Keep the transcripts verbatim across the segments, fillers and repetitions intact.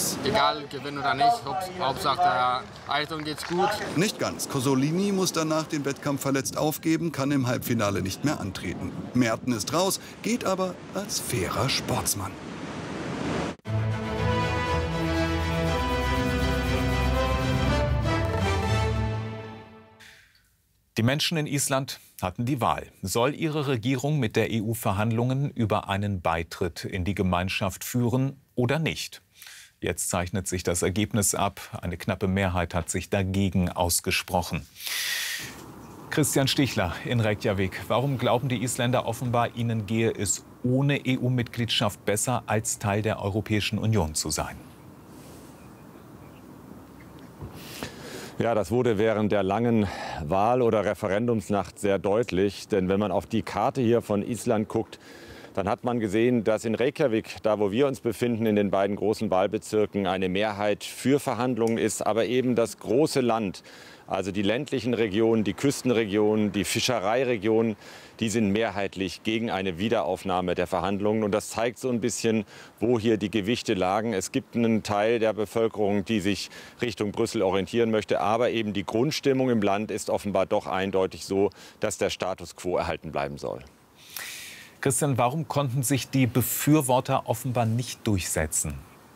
aus. Egal, gewinnen oder nicht, Hauptsache der Ayrton geht's gut. Nicht ganz. Cosolini muss danach den Wettkampf verletzt aufgeben, kann im Halbfinale nicht mehr antreten. Merten ist raus, geht aber als fairer Sportsmann. Die Menschen in Island hatten die Wahl. Soll ihre Regierung mit der E U Verhandlungen über einen Beitritt in die Gemeinschaft führen oder nicht? Jetzt zeichnet sich das Ergebnis ab. Eine knappe Mehrheit hat sich dagegen ausgesprochen. Christian Stichler in Reykjavik. Warum glauben die Isländer offenbar, ihnen gehe es ohne E U-Mitgliedschaft besser, als Teil der Europäischen Union zu sein? Ja, das wurde während der langen Wahl- oder Referendumsnacht sehr deutlich. Denn wenn man auf die Karte hier von Island guckt, dann hat man gesehen, dass in Reykjavik, da wo wir uns befinden, in den beiden großen Wahlbezirken, eine Mehrheit für Verhandlungen ist. Aber eben das große Land, also die ländlichen Regionen, die Küstenregionen, die Fischereiregionen, die sind mehrheitlich gegen eine Wiederaufnahme der Verhandlungen. Und das zeigt so ein bisschen, wo hier die Gewichte lagen. Es gibt einen Teil der Bevölkerung, die sich Richtung Brüssel orientieren möchte. Aber eben die Grundstimmung im Land ist offenbar doch eindeutig so, dass der Status quo erhalten bleiben soll. Christian, warum konnten sich die Befürworter offenbar nicht durchsetzen?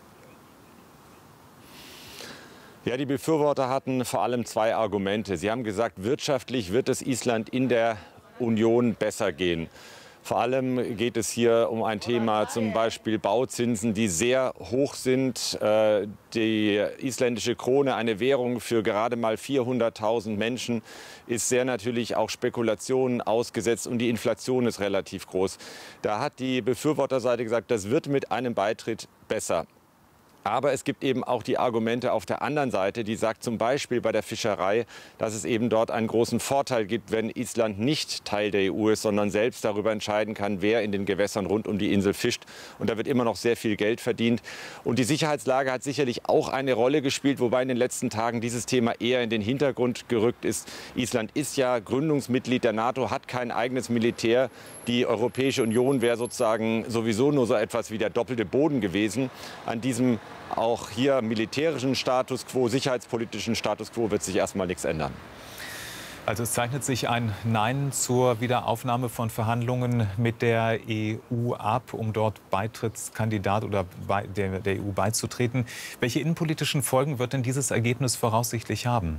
Ja, die Befürworter hatten vor allem zwei Argumente. Sie haben gesagt, wirtschaftlich wird es Island in der Union besser gehen. Vor allem geht es hier um ein Thema, zum Beispiel Bauzinsen, die sehr hoch sind. Die isländische Krone, eine Währung für gerade mal vierhunderttausend Menschen, ist sehr natürlich auch Spekulationen ausgesetzt und die Inflation ist relativ groß. Da hat die Befürworterseite gesagt, das wird mit einem Beitritt besser. Aber es gibt eben auch die Argumente auf der anderen Seite, die sagt zum Beispiel bei der Fischerei, dass es eben dort einen großen Vorteil gibt, wenn Island nicht Teil der E U ist, sondern selbst darüber entscheiden kann, wer in den Gewässern rund um die Insel fischt. Und da wird immer noch sehr viel Geld verdient. Und die Sicherheitslage hat sicherlich auch eine Rolle gespielt, wobei in den letzten Tagen dieses Thema eher in den Hintergrund gerückt ist. Island ist ja Gründungsmitglied der NATO, hat kein eigenes Militär. Die Europäische Union wäre sozusagen sowieso nur so etwas wie der doppelte Boden gewesen. An diesem auch hier militärischen Status quo, sicherheitspolitischen Status quo wird sich erstmal nichts ändern. Also es zeichnet sich ein Nein zur Wiederaufnahme von Verhandlungen mit der E U ab, um dort Beitrittskandidat oder bei der, der E U beizutreten. Welche innenpolitischen Folgen wird denn dieses Ergebnis voraussichtlich haben?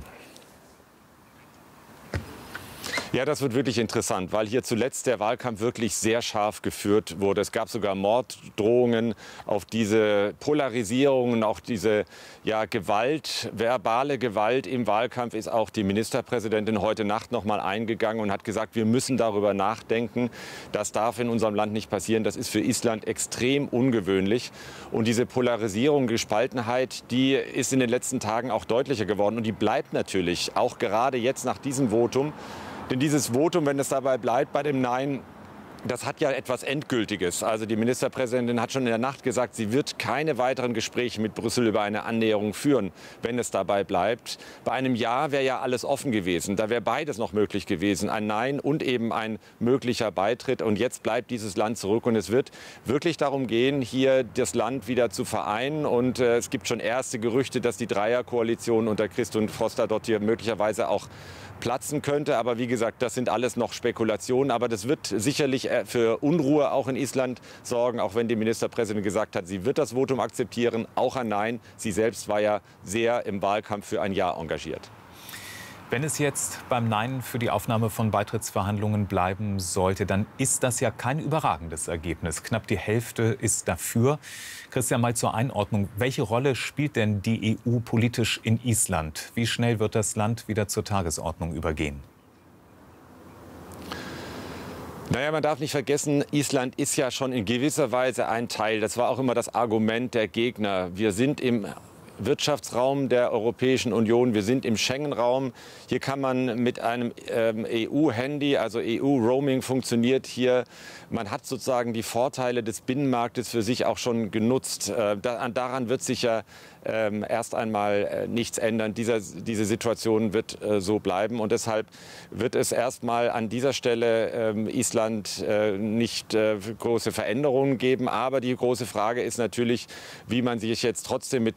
Ja, das wird wirklich interessant, weil hier zuletzt der Wahlkampf wirklich sehr scharf geführt wurde. Es gab sogar Morddrohungen. Auf diese Polarisierungen, auch diese ja, Gewalt, verbale Gewalt im Wahlkampf ist auch die Ministerpräsidentin heute Nacht noch mal eingegangen und hat gesagt, wir müssen darüber nachdenken. Das darf in unserem Land nicht passieren. Das ist für Island extrem ungewöhnlich. Und diese Polarisierung, Gespaltenheit, die ist in den letzten Tagen auch deutlicher geworden. Und die bleibt natürlich auch gerade jetzt nach diesem Votum. Denn dieses Votum, wenn es dabei bleibt bei dem Nein, das hat ja etwas Endgültiges. Also die Ministerpräsidentin hat schon in der Nacht gesagt, sie wird keine weiteren Gespräche mit Brüssel über eine Annäherung führen, wenn es dabei bleibt. Bei einem Ja wäre ja alles offen gewesen. Da wäre beides noch möglich gewesen. Ein Nein und eben ein möglicher Beitritt. Und jetzt bleibt dieses Land zurück. Und es wird wirklich darum gehen, hier das Land wieder zu vereinen. Und äh, es gibt schon erste Gerüchte, dass die Dreierkoalition unter Christoph Foster dort hier möglicherweise auch platzen könnte. Aber wie gesagt, das sind alles noch Spekulationen. Aber das wird sicherlich für Unruhe auch in Island sorgen, auch wenn die Ministerpräsidentin gesagt hat, sie wird das Votum akzeptieren, auch ein Nein. Sie selbst war ja sehr im Wahlkampf für ein Ja engagiert. Wenn es jetzt beim Nein für die Aufnahme von Beitrittsverhandlungen bleiben sollte, dann ist das ja kein überragendes Ergebnis. Knapp die Hälfte ist dafür. Christian, mal zur Einordnung. Welche Rolle spielt denn die E U politisch in Island? Wie schnell wird das Land wieder zur Tagesordnung übergehen? Naja, man darf nicht vergessen, Island ist ja schon in gewisser Weise ein Teil. Das war auch immer das Argument der Gegner. Wir sind im Wirtschaftsraum der Europäischen Union. Wir sind im Schengen-Raum. Hier kann man mit einem ähm, E U-Handy, also E U-Roaming funktioniert hier. Man hat sozusagen die Vorteile des Binnenmarktes für sich auch schon genutzt. Äh, da, daran wird sich ja ähm, erst einmal äh, nichts ändern. Dieser, diese Situation wird äh, so bleiben. Und deshalb wird es erstmal an dieser Stelle ähm, Island äh, nicht äh, große Veränderungen geben. Aber die große Frage ist natürlich, wie man sich jetzt trotzdem mit